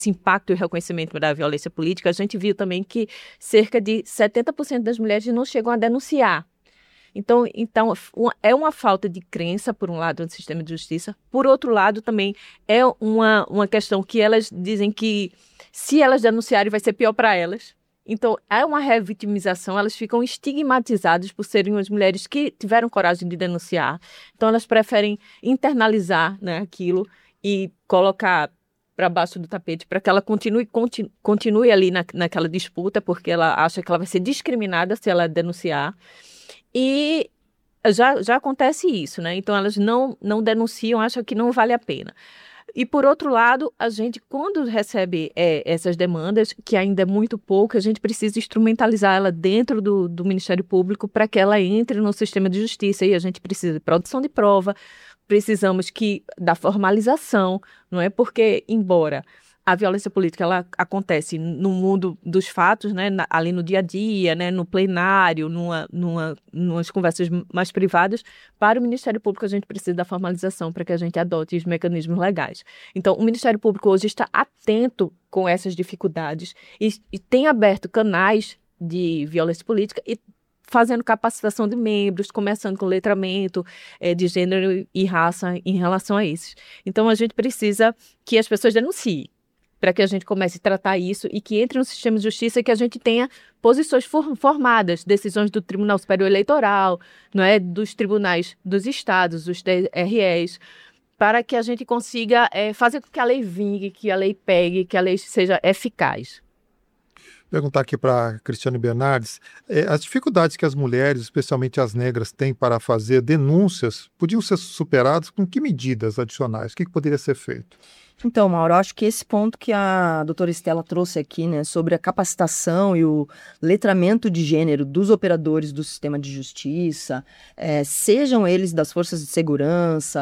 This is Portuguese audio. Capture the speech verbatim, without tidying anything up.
impacto e reconhecimento da violência política, a gente viu também que cerca de setenta por cento das mulheres não chegam a denunciar. Então, então, é uma falta de crença, por um lado, no sistema de justiça. Por outro lado, também é uma, uma questão que elas dizem que, se elas denunciarem, vai ser pior para elas. Então, é uma revitimização, elas ficam estigmatizadas por serem as mulheres que tiveram coragem de denunciar. Então, elas preferem internalizar, né, aquilo e colocar para baixo do tapete, para que ela continue, continue, continue ali na, naquela disputa, porque ela acha que ela vai ser discriminada se ela denunciar. E já, já acontece isso, né? Então, elas não, não denunciam, acham que não vale a pena. E, por outro lado, a gente, quando recebe é, essas demandas, que ainda é muito pouco, a gente precisa instrumentalizar ela dentro do, do Ministério Público para que ela entre no sistema de justiça. E a gente precisa de produção de prova, precisamos que, da formalização, não é? Porque, embora a violência política ela acontece no mundo dos fatos, né, na, ali no dia a dia, né, no plenário, numa, numa, numas conversas mais privadas, para o Ministério Público a gente precisa da formalização para que a gente adote os mecanismos legais. Então, o Ministério Público hoje está atento com essas dificuldades e, e tem aberto canais de violência política e fazendo capacitação de membros, começando com letramento é, de gênero e raça em relação a esses. Então, a gente precisa que as pessoas denunciem, para que a gente comece a tratar isso e que entre no sistema de justiça e que a gente tenha posições for- formadas, decisões do Tribunal Superior Eleitoral, não é, dos tribunais dos estados, dos T R Es, para que a gente consiga é, fazer com que a lei vingue, que a lei pegue, que a lei seja eficaz. Perguntar aqui para Cristiane Bernardes, eh, as dificuldades que as mulheres, especialmente as negras, têm para fazer denúncias, podiam ser superadas com que medidas adicionais? O que, que poderia ser feito? Então, Mauro, eu acho que esse ponto que a doutora Estela trouxe aqui, né, sobre a capacitação e o letramento de gênero dos operadores do sistema de justiça, é, sejam eles das forças de segurança,